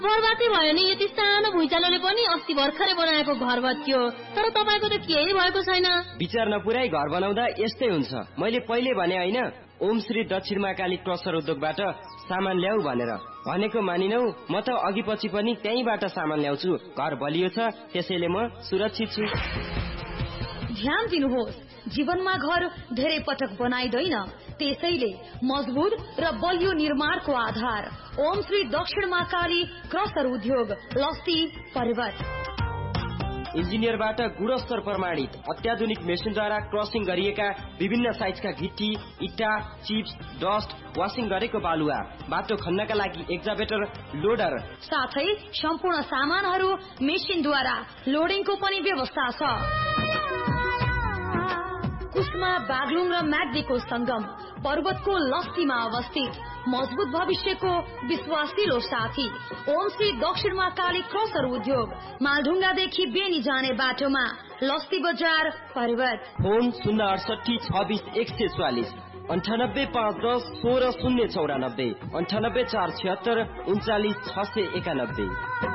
बर्बादै भयो नि। यति सानो भुइँचालोले पनि अस्ति भर्खरै बनाएको घर भत्कियो, तर तपाईको त केही भएको छैन। विचार नपुराई घर बनाउँदा यस्तै हुन्छ। मैले पहिले भने हैन, ओम श्री दक्षिणमा काली क्रसर उद्योगबाट सामान ल्याऊ भनेर। भनेको मानिनौ, म त अघि पछि पनि त्यहीबाट सामान ल्याउँछु। घर बलियो छ, त्यसैले म सुरक्षित छु। ध्यान दिनुहोस्, जीवनमा घर धेरै पटक बनाइदैन, त्यसैले मजबुत र बलियो निर्माणको आधार ओम श्री दक्षिणमा काली क्रसर उद्योग, लस्ती, पर्वत। इन्जिनियरबाट गुणस्तर प्रमाणित अत्याधुनिक मेसिनद्वारा क्रसिङ गरिएका विभिन्न साइजका गिट्टी, इट्टा, चिप्स, डस्ट, वासिङ गरेको बालुवा, बाटो खन्नका लागि एक्जाभेटर, लोडर, साथै सम्पूर्ण सामानहरू मेसिनद्वारा लोडिङको पनि व्यवस्था छ। कुस्मा, बागलुङ र म्याग्दीको संगम, पर्वतको लस्तीमा अवस्थित, मजबुत भविष्यको विश्वासिलो साथी ओम श्री दक्षिणमा काली क्रसर उद्योग, मालढुङ्गादेखि बेनी जाने बाटोमा, लस्ती बजार, पर्वत। फोन 068 26 144, 98 510 16 094, 98 476 39 691।